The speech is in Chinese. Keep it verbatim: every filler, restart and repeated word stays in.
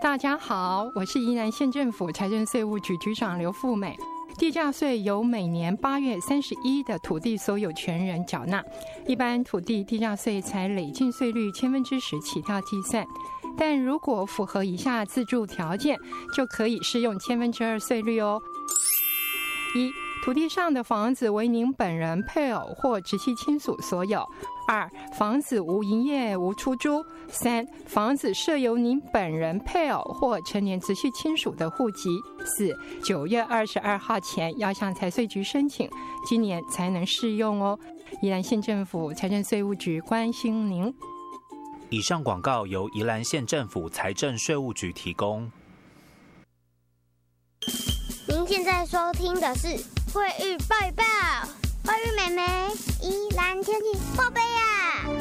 大家好，我是宜兰县政府财政税务局局长刘富美。地价税由每年八月三十一的土地所有权人缴纳，一般土地地价税采累进税率千分之十起跳计算，但如果符合以下自住条件，就可以适用千分之二税率哦。一、土地上的房子为您本人、配偶或直系亲属所有；二、房子无营业、无出租；三、房子设有您本人、配偶或成年直系亲属的户籍；四、九月二十二号前要向财税局申请，今年才能适用哦。宜兰县政府财政税务局关心您。 以上广告由宜兰县政府财政税务局提供。 您现在收听的是慧玉报一报，慧玉妹妹，宜兰天气报备呀！